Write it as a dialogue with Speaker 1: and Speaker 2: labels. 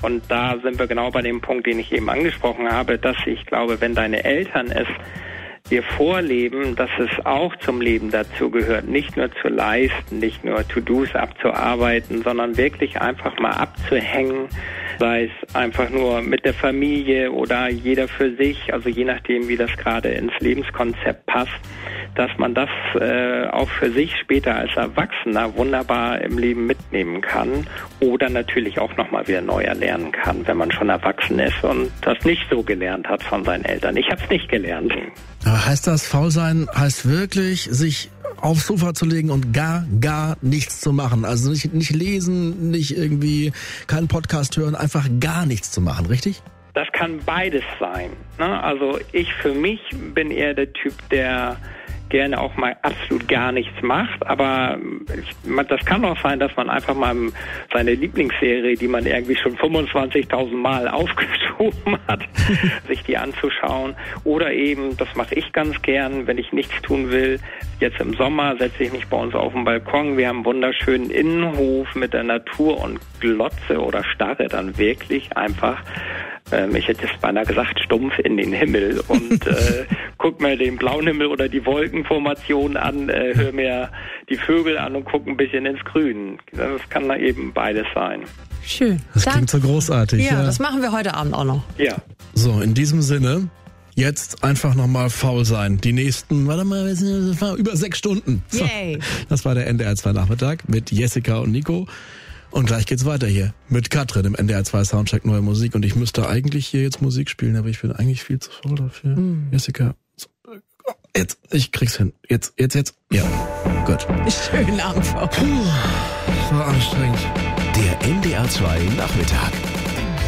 Speaker 1: Und da sind wir genau bei dem Punkt, den ich eben angesprochen habe, dass ich glaube, wenn deine Eltern es dir vorleben, dass es auch zum Leben dazu gehört, nicht nur zu leisten, nicht nur To-Dos abzuarbeiten, sondern wirklich einfach mal abzuhängen, sei es einfach nur mit der Familie oder jeder für sich, also je nachdem, wie das gerade ins Lebenskonzept passt, dass man das auch für sich später als Erwachsener wunderbar im Leben mitnehmen kann oder natürlich auch nochmal wieder neu erlernen kann, wenn man schon erwachsen ist und das nicht so gelernt hat von seinen Eltern. Ich habe es nicht gelernt.
Speaker 2: Aber heißt das, faul sein heißt wirklich, sich aufs Sofa zu legen und gar nichts zu machen? Also nicht lesen, nicht irgendwie keinen Podcast hören, einfach gar nichts zu machen, richtig?
Speaker 1: Das kann beides sein, ne? Also ich für mich bin eher der Typ, der gerne auch mal absolut gar nichts macht, aber das kann auch sein, dass man einfach mal seine Lieblingsserie, die man irgendwie schon 25.000 Mal aufgeschoben hat, sich die anzuschauen. Oder eben, das mache ich ganz gern, wenn ich nichts tun will. Jetzt im Sommer setze ich mich bei uns auf den Balkon. Wir haben einen wunderschönen Innenhof mit der Natur und glotze oder starre dann wirklich einfach, ich hätte jetzt beinahe gesagt, stumpf in den Himmel und guck mir den blauen Himmel oder die Wolkenformation an, hör mir die Vögel an und guck ein bisschen ins Grün. Das kann da eben beides sein.
Speaker 3: Schön.
Speaker 2: Das klingt so großartig.
Speaker 3: Ja, das machen wir heute Abend auch noch.
Speaker 1: Ja.
Speaker 2: So, in diesem Sinne, jetzt einfach nochmal faul sein. Die nächsten, über 6 Stunden. So,
Speaker 3: Yay.
Speaker 2: das war der NDR 2 Nachmittag mit Jessica und Nico. Und gleich geht's weiter hier mit Katrin im NDR 2 Soundcheck Neue Musik. Und ich müsste eigentlich hier jetzt Musik spielen, aber ich bin eigentlich viel zu voll dafür. Jessica, jetzt, ich krieg's hin. Jetzt. Ja, gut.
Speaker 3: Schönen Abend.
Speaker 2: Puh, war anstrengend.
Speaker 4: Der NDR 2 Nachmittag.